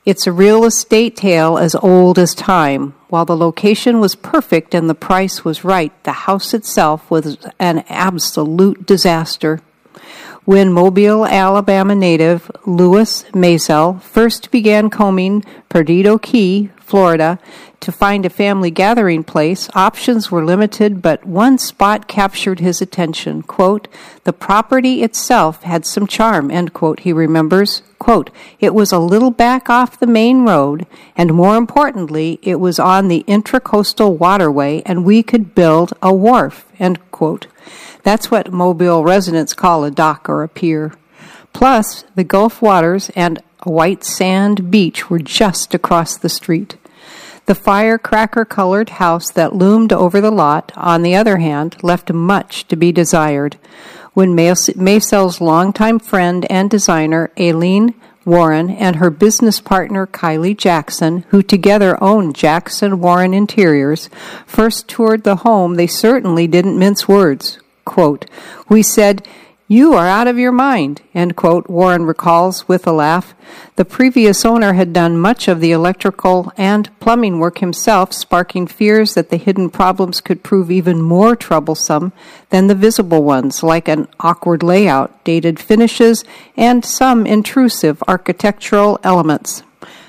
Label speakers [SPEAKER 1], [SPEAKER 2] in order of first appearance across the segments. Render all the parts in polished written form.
[SPEAKER 1] It's a real estate tale as old as time. While the location was perfect and the price was right, the house itself was an absolute disaster. When Mobile, Alabama native Louis Maisel first began combing Perdido Key, Florida, to find a family gathering place, options were limited, but one spot captured his attention. Quote, "The property itself had some charm," end quote, he remembers. Quote, "It was a little back off the main road, and more importantly, it was on the intracoastal waterway, and we could build a wharf," end quote. That's what Mobile residents call a dock or a pier. Plus, the Gulf waters and a white sand beach were just across the street. The firecracker-colored house that loomed over the lot, on the other hand, left much to be desired. When Maisel's longtime friend and designer, Aileen Warren, and her business partner, Kylie Jackson, who together owned Jackson Warren Interiors, first toured the home, they certainly didn't mince words. Quote, "We said, 'You are out of your mind,'" end quote, Warren recalls with a laugh. The previous owner had done much of the electrical and plumbing work himself, sparking fears that the hidden problems could prove even more troublesome than the visible ones, like an awkward layout, dated finishes, and some intrusive architectural elements.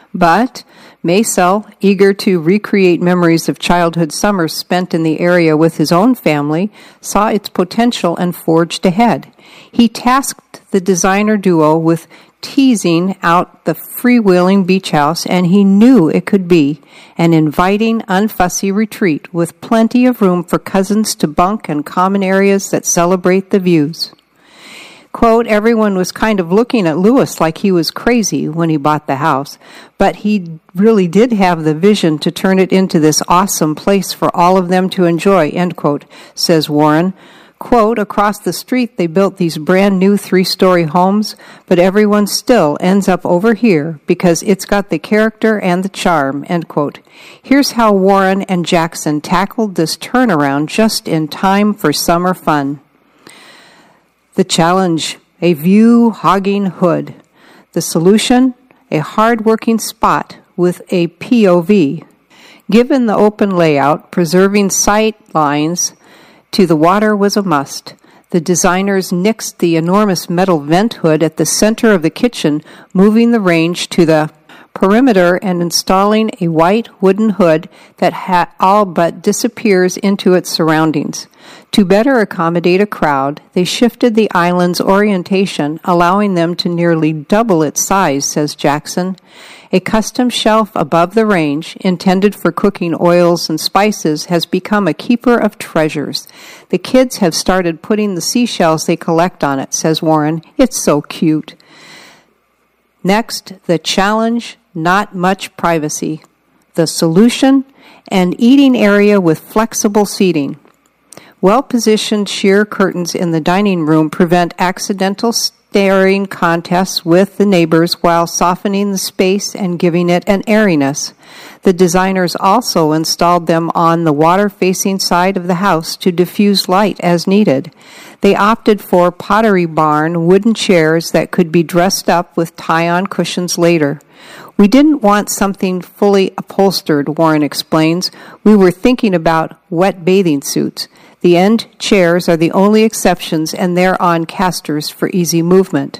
[SPEAKER 1] But Maisel, eager to recreate memories of childhood summers spent in the area with his own family, saw its potential and forged ahead. He tasked the designer duo with teasing out the freewheeling beach house, and he knew it could be an inviting, unfussy retreat with plenty of room for cousins to bunk and common areas that celebrate the views. Quote, "Everyone was kind of looking at Louis like he was crazy when he bought the house, but he really did have the vision to turn it into this awesome place for all of them to enjoy," end quote, says Warren. Quote, "Across the street they built these brand new 3-story homes, but everyone still ends up over here because it's got the character and the charm," end quote. Here's how Warren and Jackson tackled this turnaround just in time for summer fun. The challenge, a view-hogging hood. The solution, a hard-working spot with a POV. Given the open layout, preserving sight lines to the water was a must. The designers nixed the enormous metal vent hood at the center of the kitchen, moving the range to the perimeter and installing a white wooden hood that all but disappears into its surroundings. To better accommodate a crowd, they shifted the island's orientation, allowing them to nearly double its size, says Jackson. A custom shelf above the range, intended for cooking oils and spices, has become a keeper of treasures. The kids have started putting the seashells they collect on it, says Warren. It's so cute. Next, the challenge, not much privacy. The solution, an eating area with flexible seating. Well-positioned sheer curtains in the dining room prevent accidental staring contests with the neighbors while softening the space and giving it an airiness. The designers also installed them on the water-facing side of the house to diffuse light as needed. They opted for Pottery Barn wooden chairs that could be dressed up with tie-on cushions later. "We didn't want something fully upholstered," Warren explains. "We were thinking about wet bathing suits. The end chairs are the only exceptions, and they're on casters for easy movement."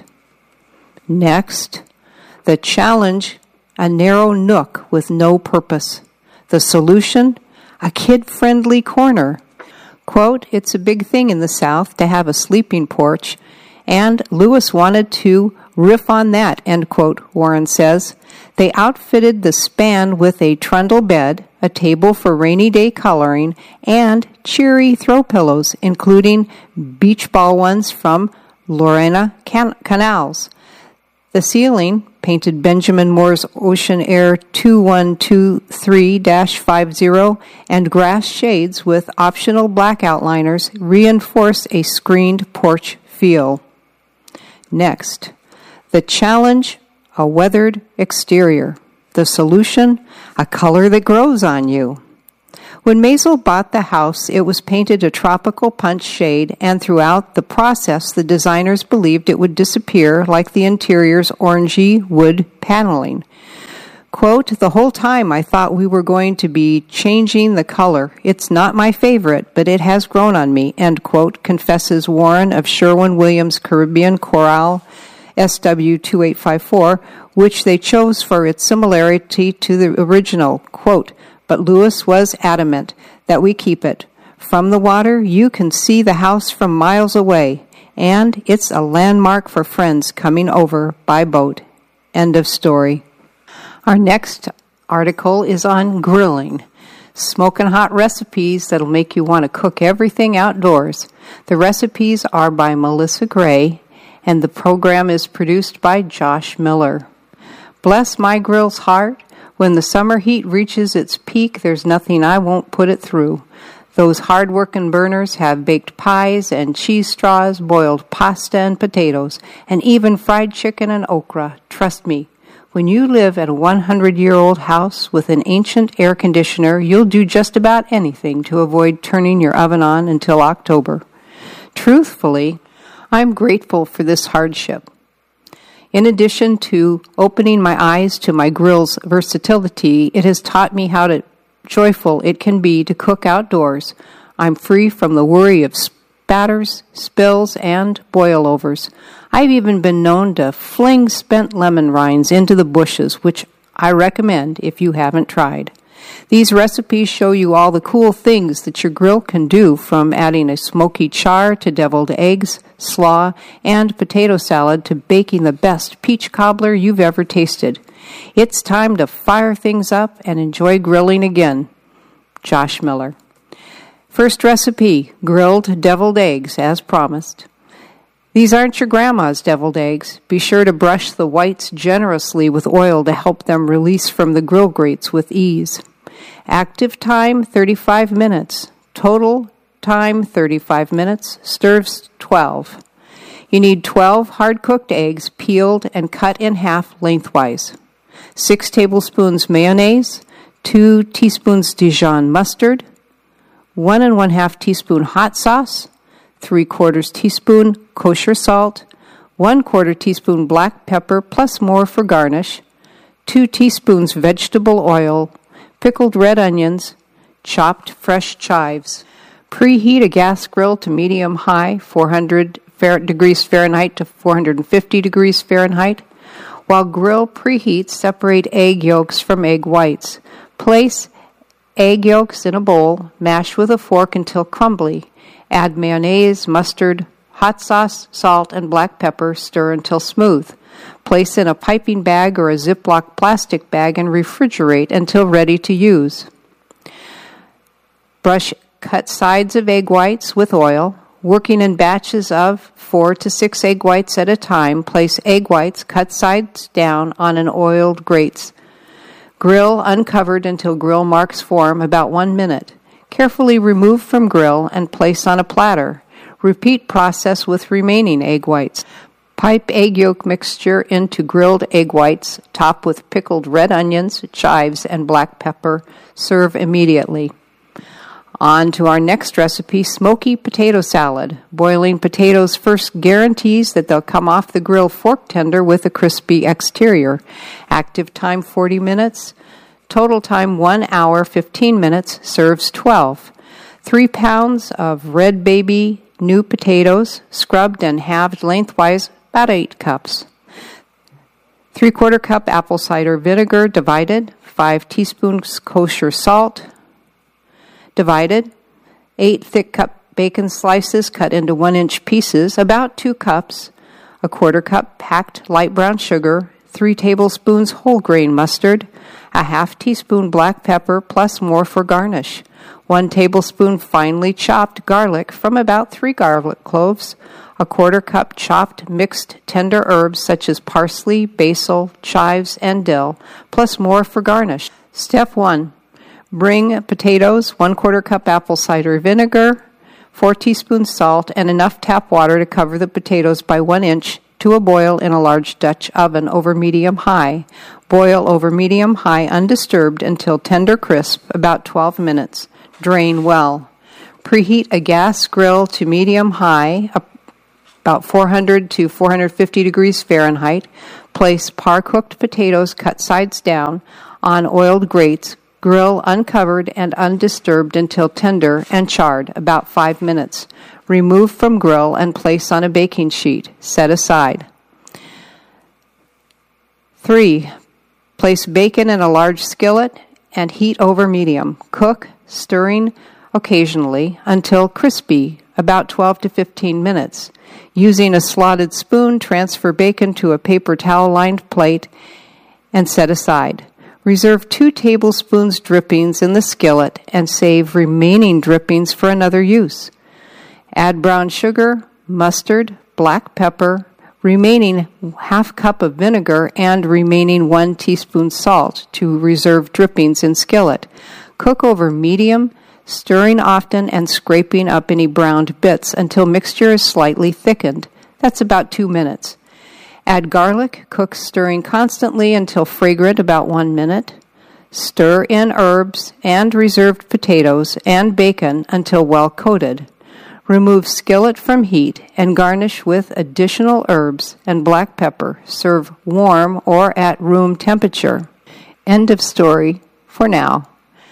[SPEAKER 1] Next, the challenge, a narrow nook with no purpose. The solution, a kid-friendly corner. Quote, "It's a big thing in the South to have a sleeping porch, and Louis wanted to riff on that," end quote, Warren says. They outfitted the span with a trundle bed, a table for rainy day coloring, and cheery throw pillows, including beach ball ones from Lorena Canals. The ceiling, painted Benjamin Moore's Ocean Air 2123-50, and grass shades with optional black outliners reinforce a screened porch feel. Next, the challenge, a weathered exterior. The solution, a color that grows on you. When Maisel bought the house, it was painted a tropical punch shade, and throughout the process, the designers believed it would disappear like the interior's orangey wood paneling. Quote, "The whole time I thought we were going to be changing the color. It's not my favorite, but it has grown on me," end quote, confesses Warren of Sherwin-Williams Caribbean Coral SW2854, which they chose for its similarity to the original. Quote, "But Lewis was adamant that we keep it. From the water, you can see the house from miles away, and it's a landmark for friends coming over by boat." End of story. Our next article is on grilling. Smoking hot recipes that'll make you want to cook everything outdoors. The recipes are by Melissa Gray, and the program is produced by Josh Miller. Bless my grill's heart. When the summer heat reaches its peak, there's nothing I won't put it through. Those hard-working burners have baked pies and cheese straws, boiled pasta and potatoes, and even fried chicken and okra. Trust me, when you live at a 100-year-old house with an ancient air conditioner, you'll do just about anything to avoid turning your oven on until October. Truthfully, I'm grateful for this hardship. In addition to opening my eyes to my grill's versatility, it has taught me how joyful it can be to cook outdoors. I'm free from the worry of spatters, spills, and boil-overs. I've even been known to fling spent lemon rinds into the bushes, which I recommend if you haven't tried. These recipes show you all the cool things that your grill can do, from adding a smoky char to deviled eggs, slaw, and potato salad to baking the best peach cobbler you've ever tasted. It's time to fire things up and enjoy grilling again. Josh Miller. First recipe, grilled deviled eggs, as promised. These aren't your grandma's deviled eggs. Be sure to brush the whites generously with oil to help them release from the grill grates with ease. Active time, 35 minutes. Total time, 35 minutes. Stirs, 12. You need 12 hard-cooked eggs peeled and cut in half lengthwise. 6 tablespoons mayonnaise, 2 teaspoons Dijon mustard, 1 1/2 teaspoon hot sauce, 3/4 teaspoon kosher salt, 1/4 teaspoon black pepper plus more for garnish, 2 teaspoons vegetable oil, pickled red onions, chopped fresh chives. Preheat a gas grill to medium-high, 400 degrees Fahrenheit to 450 degrees Fahrenheit. While grill preheats, separate egg yolks from egg whites. Place egg yolks in a bowl, mash with a fork until crumbly. Add mayonnaise, mustard, hot sauce, salt, and black pepper. Stir until smooth. Place in a piping bag or a Ziploc plastic bag and refrigerate until ready to use. Brush cut sides of egg whites with oil. Working in batches of 4 to 6 egg whites at a time, place egg whites cut sides down on an oiled grates. Grill uncovered until grill marks form, about 1 minute. Carefully remove from grill and place on a platter. Repeat process with remaining egg whites. Pipe egg yolk mixture into grilled egg whites. Top with pickled red onions, chives, and black pepper. Serve immediately. On to our next recipe, smoky potato salad. Boiling potatoes first guarantees that they'll come off the grill fork tender with a crispy exterior. Active time 40 minutes. Total time 1 hour 15 minutes. Serves 12. 3 pounds of red baby new potatoes, scrubbed and halved lengthwise, about 8 cups. 3/4 cup apple cider vinegar, divided. 5 teaspoons kosher salt, divided. 8 thick cup bacon slices cut into 1-inch pieces, about 2 cups. 1/4 cup packed light brown sugar. 3 tablespoons whole grain mustard. 1/2 teaspoon black pepper plus more for garnish. 1 tablespoon finely chopped garlic from about 3 garlic cloves. 1/4 cup chopped mixed tender herbs such as parsley, basil, chives, and dill, plus more for garnish. Step 1. Bring potatoes, 1/4 cup apple cider vinegar, 4 teaspoons salt, and enough tap water to cover the potatoes by 1 inch to a boil in a large Dutch oven over medium-high. Boil over medium-high undisturbed until tender crisp, about 12 minutes. Drain well. Preheat a gas grill to medium-high, about 400 to 450 degrees Fahrenheit. Place par-cooked potatoes cut sides down on oiled grates. Grill uncovered and undisturbed until tender and charred, about 5 minutes. Remove from grill and place on a baking sheet. Set aside. 3. Place bacon in a large skillet and heat over medium. Cook, stirring occasionally, until crispy, about 12 to 15 minutes. Using a slotted spoon, transfer bacon to a paper towel-lined plate and set aside. Reserve 2 tablespoons drippings in the skillet and save remaining drippings for another use. Add brown sugar, mustard, black pepper, remaining half cup of vinegar, and remaining 1 teaspoon salt to reserve drippings in skillet. Cook over medium, stirring often and scraping up any browned bits until mixture is slightly thickened. That's about 2 minutes. Add garlic, cook stirring constantly until fragrant, about 1 minute. Stir in herbs and reserved potatoes and bacon until well coated. Remove skillet from heat and garnish with additional herbs and black pepper. Serve warm or at room temperature. End of story for now.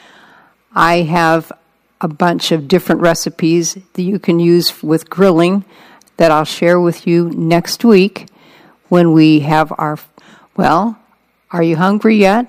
[SPEAKER 1] I have a bunch of different recipes that you can use with grilling that I'll share with you next week when we have our... Well, are you hungry yet?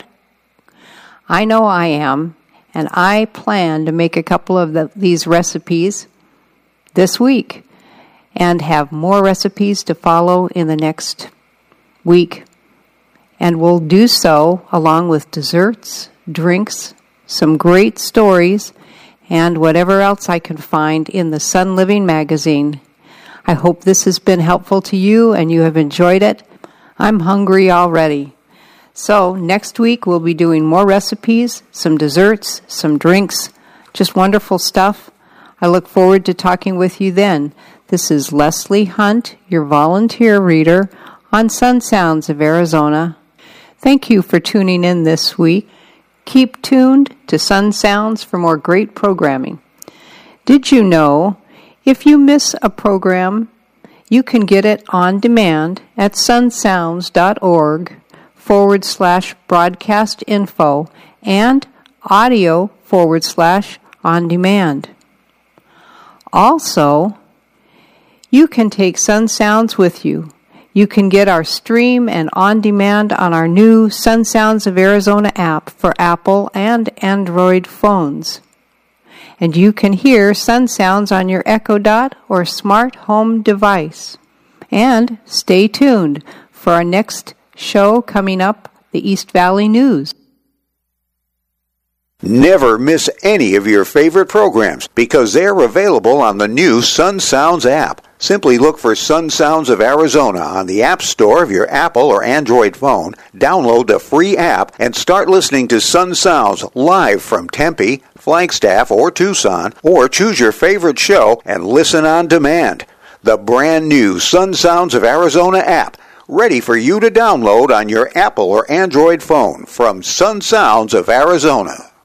[SPEAKER 1] I know I am, and I plan to make a couple of these recipes this week and have more recipes to follow in the next week. And we'll do so along with desserts, drinks, some great stories, and whatever else I can find in the Sun Living magazine. I hope this has been helpful to you and you have enjoyed it. I'm hungry already. So next week we'll be doing more recipes, some desserts, some drinks, just wonderful stuff. I look forward to talking with you then. This is Leslie Hunt, your volunteer reader on Sun Sounds of Arizona. Thank you for tuning in this week. Keep tuned to Sun Sounds for more great programming. Did you know if you miss a program, you can get it on demand at sunsounds.org/broadcast info and audio/on demand. Also, you can take Sun Sounds with you. You can get our stream and on demand on our new Sun Sounds of Arizona app for Apple and Android phones. And you can hear Sun Sounds on your Echo Dot or smart home device. And stay tuned for our next show coming up, the East Valley News.
[SPEAKER 2] Never miss any of your favorite programs because they're available on the new Sun Sounds app. Simply look for Sun Sounds of Arizona on the App Store of your Apple or Android phone, download the free app, and start listening to Sun Sounds live from Tempe, Flagstaff, or Tucson, or choose your favorite show and listen on demand. The brand new Sun Sounds of Arizona app, ready for you to download on your Apple or Android phone from Sun Sounds of Arizona.